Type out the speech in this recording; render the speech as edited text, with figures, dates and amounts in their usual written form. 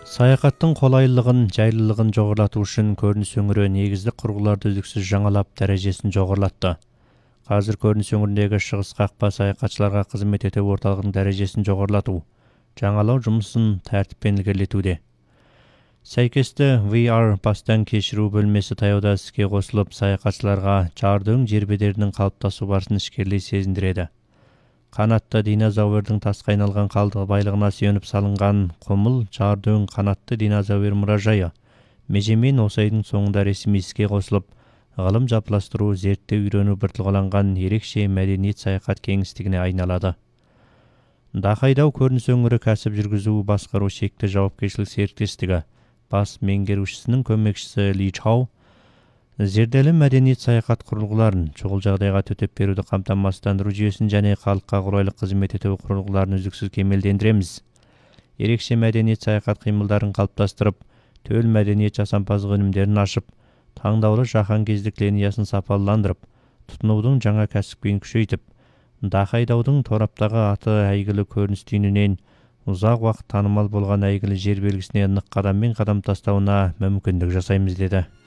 Саяхаттың қолайлылығын, жайлылығын жоғарлату үшін көрініс өңірі негізді құрылғыларды үздіксіз жаңалап, дәрежесін жоғарлатты. Қазір көрініс өңіріндегі шығыс қақпа саяхатшыларға қызмет ету орталығының дәрежесін жоғарлату, жаңалау жұмысын тәртіппен ілгерілетуде. Сәйкесті VR бастан кешіру бөлмесі таяуда іске қосылып, саяхатшыларға жардың жер бедерінің қалыптасу барысын ішкерлей сезіндіреді. Қанатты динозаврдың тасқа айналған қалдығы байлығына сүйеніп салынған құмыл жардың қанатты динозавр мұражайы межемен осы айдың соңында ресми іске қосылып, ғылым жапыластыру, зерттеу үйрену біртұлғаланған ерекше мәдениет саяхат кеңістігіне айналады. Дахайдау көрініс өңірі кәсіп жүргізу басқару шекті жауапкершілік серіктестігі бас меңгерушісінің көмекшісі Ли Чау зерделі мәдениет саяхат құрылғыларын, шұғыл жағдайға төтеп беруді қамтамасыздандыру жүйесін және халыққа қолайлы қызмет ету құрылғыларын үздіксіз кемелдендіреміз. Ерекше мәдениет саяхат қимылдарын қалыптастырып, төл мәдениет жасампаздық өнімдерін ашып, таңдаулы жаһанкездік линиясын сапаландырып, тұтынудың жаңа кәсіпкүйін күшейтіп, Дахайдаудың тораптағы аты әйгілі көрініс түйінінен ұзақ уақыт танымал болған әйгілі жер белгісіне нық қадаммен қадам тастауына мүмкіндік жасаймыз деді.